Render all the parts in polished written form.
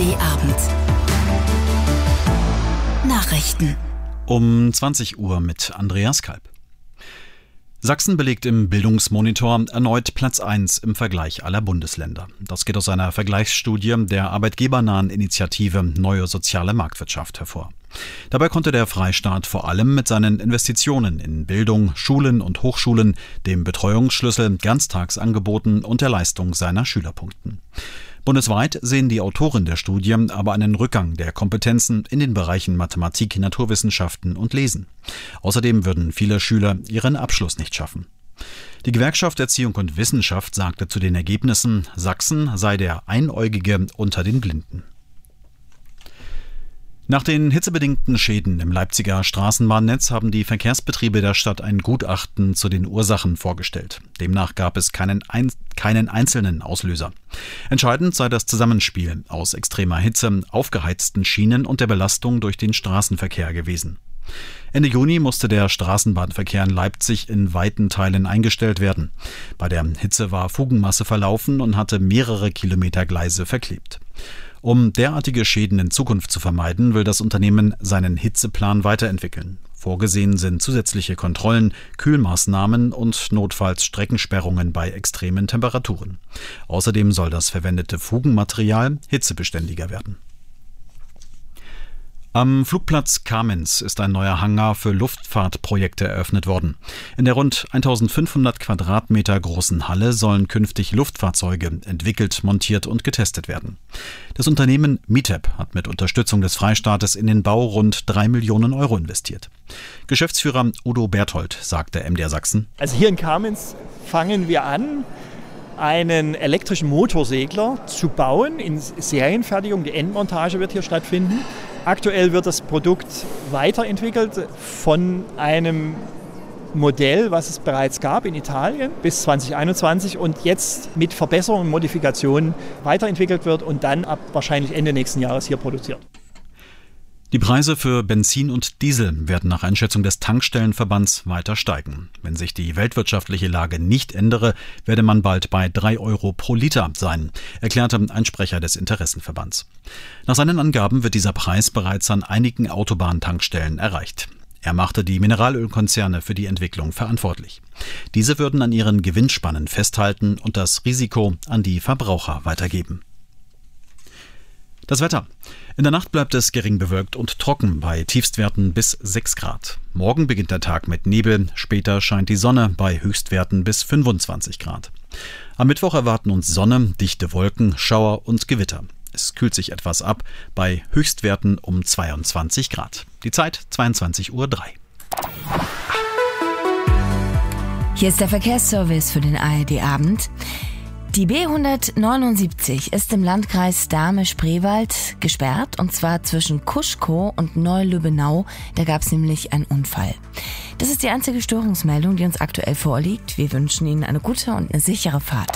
ARD-Abend. Nachrichten. Um 20 Uhr mit Andreas Kalb. Sachsen belegt im Bildungsmonitor erneut Platz 1 im Vergleich aller Bundesländer. Das geht aus einer Vergleichsstudie der arbeitgebernahen Initiative Neue Soziale Marktwirtschaft hervor. Dabei konnte der Freistaat vor allem mit seinen Investitionen in Bildung, Schulen und Hochschulen, dem Betreuungsschlüssel, Ganztagsangeboten und der Leistung seiner Schüler punkten. Bundesweit sehen die Autoren der Studie aber einen Rückgang der Kompetenzen in den Bereichen Mathematik, Naturwissenschaften und Lesen. Außerdem würden viele Schüler ihren Abschluss nicht schaffen. Die Gewerkschaft Erziehung und Wissenschaft sagte zu den Ergebnissen, Sachsen sei der Einäugige unter den Blinden. Nach den hitzebedingten Schäden im Leipziger Straßenbahnnetz haben die Verkehrsbetriebe der Stadt ein Gutachten zu den Ursachen vorgestellt. Demnach gab es keinen einzelnen Auslöser. Entscheidend sei das Zusammenspiel aus extremer Hitze, aufgeheizten Schienen und der Belastung durch den Straßenverkehr gewesen. Ende Juni musste der Straßenbahnverkehr in Leipzig in weiten Teilen eingestellt werden. Bei der Hitze war Fugenmasse verlaufen und hatte mehrere Kilometer Gleise verklebt. Um derartige Schäden in Zukunft zu vermeiden, will das Unternehmen seinen Hitzeplan weiterentwickeln. Vorgesehen sind zusätzliche Kontrollen, Kühlmaßnahmen und notfalls Streckensperrungen bei extremen Temperaturen. Außerdem soll das verwendete Fugenmaterial hitzebeständiger werden. Am Flugplatz Kamenz ist ein neuer Hangar für Luftfahrtprojekte eröffnet worden. In der rund 1500 Quadratmeter großen Halle sollen künftig Luftfahrzeuge entwickelt, montiert und getestet werden. Das Unternehmen MITEP hat mit Unterstützung des Freistaates in den Bau rund 3 Millionen Euro investiert. Geschäftsführer Udo Berthold sagte MDR Sachsen: Also hier in Kamenz fangen wir an, einen elektrischen Motorsegler zu bauen in Serienfertigung. Die Endmontage wird hier stattfinden. Aktuell wird das Produkt weiterentwickelt von einem Modell, was es bereits gab in Italien bis 2021 und jetzt mit Verbesserungen und Modifikationen weiterentwickelt wird und dann ab wahrscheinlich Ende nächsten Jahres hier produziert. Die Preise für Benzin und Diesel werden nach Einschätzung des Tankstellenverbands weiter steigen. Wenn sich die weltwirtschaftliche Lage nicht ändere, werde man bald bei 3 Euro pro Liter sein, erklärte ein Sprecher des Interessenverbands. Nach seinen Angaben wird dieser Preis bereits an einigen Autobahntankstellen erreicht. Er machte die Mineralölkonzerne für die Entwicklung verantwortlich. Diese würden an ihren Gewinnspannen festhalten und das Risiko an die Verbraucher weitergeben. Das Wetter. In der Nacht bleibt es gering bewölkt und trocken bei Tiefstwerten bis 6 Grad. Morgen beginnt der Tag mit Nebel, später scheint die Sonne bei Höchstwerten bis 25 Grad. Am Mittwoch erwarten uns Sonne, dichte Wolken, Schauer und Gewitter. Es kühlt sich etwas ab bei Höchstwerten um 22 Grad. Die Zeit 22:03 Uhr. Hier ist der Verkehrsservice für den ARD-Abend. Die B179 ist im Landkreis Dahme-Spreewald gesperrt, und zwar zwischen Kuschkow und Neu-Lübbenau. Da gab es nämlich einen Unfall. Das ist die einzige Störungsmeldung, die uns aktuell vorliegt. Wir wünschen Ihnen eine gute und eine sichere Fahrt.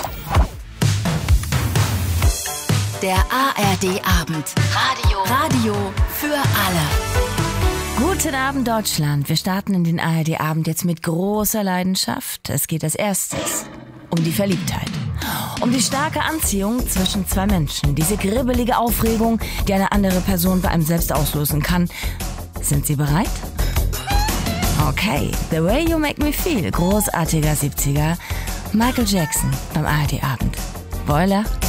Der ARD-Abend. Radio für alle. Guten Abend, Deutschland. Wir starten in den ARD-Abend jetzt mit großer Leidenschaft. Es geht als erstes um die Verliebtheit. Um die starke Anziehung zwischen zwei Menschen. Diese gribbelige Aufregung, die eine andere Person bei einem selbst auslösen kann. Sind Sie bereit? Okay, The Way You Make Me Feel. Großartiger 70er. Michael Jackson beim ARD-Abend. Boiler